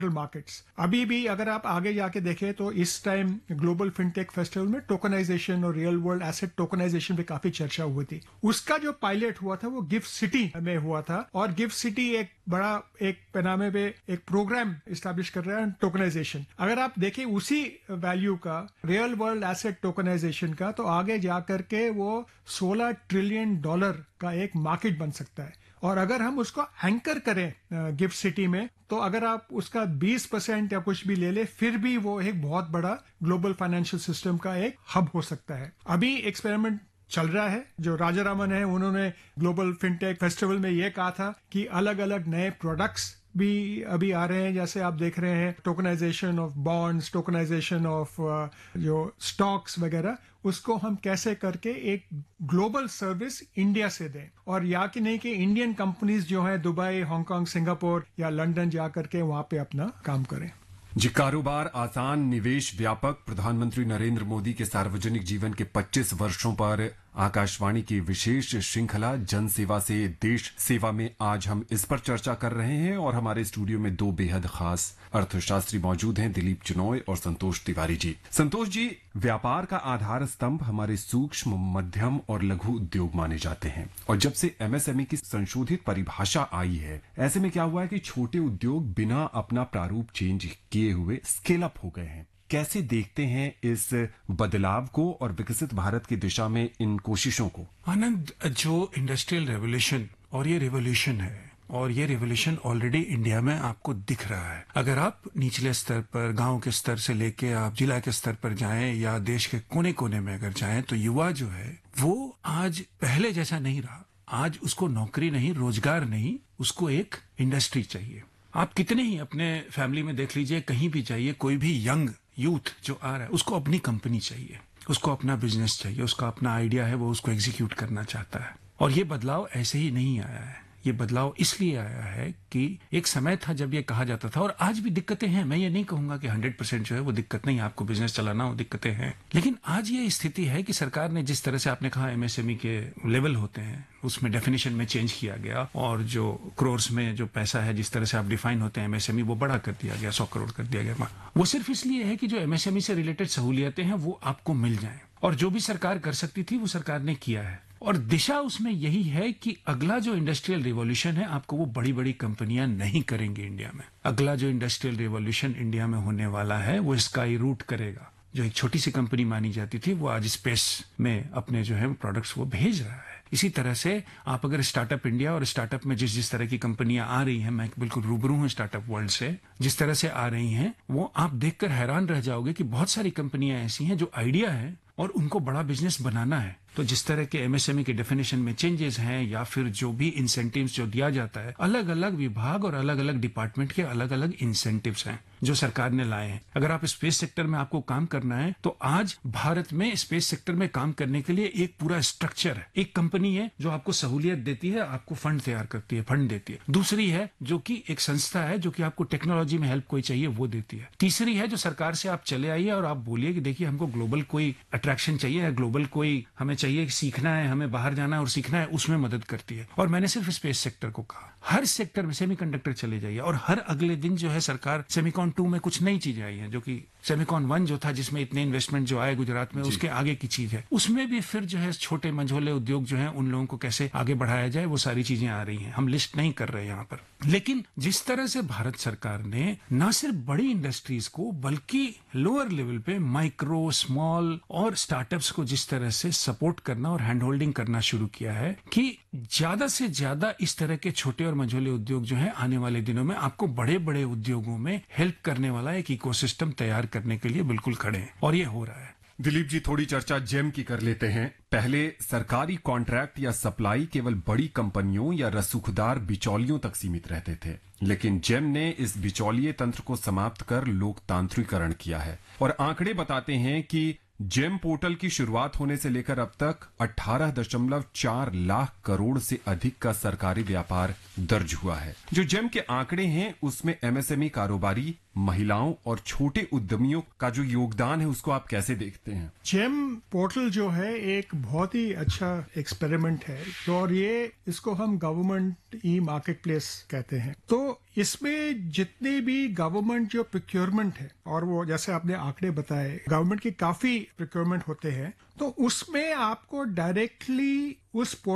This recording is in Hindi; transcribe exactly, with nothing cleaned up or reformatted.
मार्केट्स। अभी भी अगर आप आगे जाके देखें तो इस टाइम ग्लोबल फिनटेक फेस्टिवल में टोकनाइजेशन और रियल वर्ल्ड एसेट टोकनाइजेशन पे काफी चर्चा हुई थी। उसका जो पायलट हुआ था वो गिफ्ट सिटी में हुआ था, और गिफ्ट सिटी एक बड़ा एक पैनामे पे एक प्रोग्राम इस्टेब्लिश कर रहा है टोकनाइजेशन। अगर आप देखें उसी वैल्यू का रियल वर्ल्ड एसेट टोकनाइजेशन का, तो आगे जाकर के वो सोलह ट्रिलियन डॉलर का एक मार्केट बन सकता है। और अगर हम उसको एंकर करें गिफ्ट सिटी में, तो अगर आप उसका बीस परसेंट या कुछ भी ले ले, फिर भी वो एक बहुत बड़ा ग्लोबल फाइनेंशियल सिस्टम का एक हब हो सकता है। अभी एक्सपेरिमेंट चल रहा है। जो राजारामन है उन्होंने ग्लोबल फिनटेक फेस्टिवल में ये कहा था कि अलग अलग नए प्रोडक्ट्स भी अभी आ रहे हैं, जैसे आप देख रहे हैं tokenization of bonds, tokenization of जो स्टॉक्स वगैरह, उसको हम कैसे करके एक ग्लोबल सर्विस इंडिया से दें। और या कि नहीं कि इंडियन कंपनीज जो है दुबई, हांगकांग, सिंगापुर या लंदन जा करके वहां पे अपना काम करें। जी, कारोबार आसान, निवेश व्यापक। प्रधानमंत्री नरेंद्र मोदी के सार्वजनिक जीवन के पच्चीस वर्षों पर आकाशवाणी की विशेष श्रृंखला जन सेवा से देश सेवा में आज हम इस पर चर्चा कर रहे हैं, और हमारे स्टूडियो में दो बेहद खास अर्थशास्त्री मौजूद हैं, दिलीप चिनॉय और संतोष तिवारी जी। संतोष जी, व्यापार का आधार स्तंभ हमारे सूक्ष्म, मध्यम और लघु उद्योग माने जाते हैं, और जब से एमएसएमई की संशोधित परिभाषा आई है, ऐसे में क्या हुआ है कि छोटे उद्योग बिना अपना प्रारूप चेंज किए हुए स्केल अप हो गए हैं। कैसे देखते हैं इस बदलाव को और विकसित भारत की दिशा में इन कोशिशों को? आनंद, जो इंडस्ट्रियल रेवोल्यूशन, और ये रेवोल्यूशन है, और ये रेवोल्यूशन ऑलरेडी इंडिया में आपको दिख रहा है। अगर आप निचले स्तर पर, गांव के स्तर से लेके आप जिला के स्तर पर जाएं या देश के कोने कोने में अगर जाएं, तो युवा जो है वो आज पहले जैसा नहीं रहा। आज उसको नौकरी नहीं, रोजगार नहीं, उसको एक इंडस्ट्री चाहिए। आप कितने ही अपने फैमिली में देख लीजिए, कहीं भी जाइए, कोई भी यंग यूथ जो आ रहा है उसको अपनी कंपनी चाहिए, उसको अपना बिजनेस चाहिए, उसका अपना आइडिया है, वो उसको एग्जीक्यूट करना चाहता है। और ये बदलाव ऐसे ही नहीं आया है, ये बदलाव इसलिए आया है कि एक समय था जब ये कहा जाता था, और आज भी दिक्कतें हैं। मैं ये नहीं कहूंगा कि हंड्रेड परसेंट जो है वो दिक्कत नहीं, आपको बिजनेस चलाना हो, दिक्कतें हैं। लेकिन आज ये स्थिति है कि सरकार ने जिस तरह से, आपने कहा एमएसएमई के लेवल होते हैं, उसमें डेफिनेशन में चेंज किया गया, और जो क्रोर्स में जो पैसा है, जिस तरह से आप डिफाइन होते हैं एमएसएमई, वो बड़ा कर दिया गया, सौ करोड़ कर दिया गया। वो सिर्फ इसलिए है कि जो एमएसएमई से रिलेटेड सहूलियतें हैं वो आपको मिल जाएं, और जो भी सरकार कर सकती थी वो सरकार ने किया है। और दिशा उसमें यही है कि अगला जो इंडस्ट्रियल रिवॉल्यूशन है, आपको वो बड़ी बड़ी कंपनियां नहीं करेंगी इंडिया में। अगला जो इंडस्ट्रियल रिवॉल्यूशन इंडिया में होने वाला है वो स्काई रूट करेगा। जो एक छोटी सी कंपनी मानी जाती थी वो आज स्पेस में अपने जो है प्रोडक्ट्स वो भेज रहा है। इसी तरह से आप अगर स्टार्टअप इंडिया और स्टार्टअप में जिस जिस तरह की कंपनियां आ रही हैं, मैं बिल्कुल रूबरू हूं स्टार्टअप वर्ल्ड से, जिस तरह से आ रही हैं वो आप देखकर हैरान रह जाओगे कि बहुत सारी कंपनियां ऐसी हैं जो आइडिया है और उनको बड़ा बिजनेस बनाना है। तो जिस तरह के एमएसएमई के डेफिनेशन में चेंजेस हैं, या फिर जो भी इंसेंटिव्स जो दिया जाता है, अलग अलग विभाग और अलग अलग डिपार्टमेंट के अलग अलग इंसेंटिव्स हैं जो सरकार ने लाए हैं। अगर आप स्पेस सेक्टर में आपको काम करना है, तो आज भारत में स्पेस सेक्टर में काम करने के लिए एक पूरा स्ट्रक्चर है। एक कंपनी है जो आपको सहूलियत देती है, आपको फंड तैयार करती है, फंड देती है। दूसरी है जो कि एक संस्था है जो कि आपको टेक्नोलॉजी में हेल्प कोई चाहिए वो देती है। तीसरी है जो सरकार से आप चले आइए और आप बोलिए कि देखिए हमको ग्लोबल कोई अट्रैक्शन चाहिए है, ग्लोबल कोई हमें चाहिए, सीखना है, हमें बाहर जाना है और सीखना है, उसमें मदद करती है। और मैंने सिर्फ स्पेस सेक्टर को कहा, हर सेक्टर में सेमीकंडक्टर चले जाइए, और हर अगले दिन जो है सरकार सेमिकॉन टू में कुछ नई चीजें आई हैं, जो कि सेमिकॉन वन जो था जिसमें इतने इन्वेस्टमेंट जो आए गुजरात में, उसके आगे की चीज है। उसमें भी फिर जो है छोटे मंझोले उद्योग जो है उन लोगों को कैसे आगे बढ़ाया जाए, वो सारी चीजें आ रही हैं। हम लिस्ट नहीं कर रहे यहाँ पर, लेकिन जिस तरह से भारत सरकार ने न सिर्फ बड़ी इंडस्ट्रीज को बल्कि लोअर लेवल पे माइक्रो, स्मॉल और स्टार्टअप्स को जिस तरह से सपोर्ट करना और हैंड होल्डिंग करना शुरू किया है कि ज्यादा से ज्यादा इस तरह के छोटे और मझोले उद्योग जो है आने वाले दिनों में आपको बड़े बड़े उद्योगों में हेल्प करने वाला एक इकोसिस्टम तैयार करने के लिए बिल्कुल खड़े हैं, और ये हो रहा है। दिलीप जी, थोड़ी चर्चा जेम की कर लेते हैं। पहले सरकारी कॉन्ट्रैक्ट या सप्लाई केवल बड़ी कंपनियों या रसूखदार बिचौलियों तक सीमित रहते थे, लेकिन जेम ने इस बिचौलिए तंत्र को समाप्त कर लोकतांत्रिकरण किया है। और आंकड़े बताते हैं कि जेम पोर्टल की शुरुआत होने से लेकर अब तक अठारह दशमलव चार लाख करोड़ से अधिक का सरकारी व्यापार दर्ज हुआ है। जो जेम के आंकड़े हैं उसमें एमएसएमई कारोबारी, महिलाओं और छोटे उद्यमियों का जो योगदान है उसको आप कैसे देखते हैं? जेम पोर्टल जो है एक बहुत ही अच्छा एक्सपेरिमेंट है, और ये इसको हम गवर्नमेंट ई मार्केट प्लेस कहते हैं। तो इसमें जितने भी गवर्नमेंट जो प्रोक्योरमेंट है, और वो जैसे आपने आंकड़े बताए, गवर्नमेंट के काफी प्रोक्योरमेंट होते हैं, तो उसमें आपको डायरेक्टली उस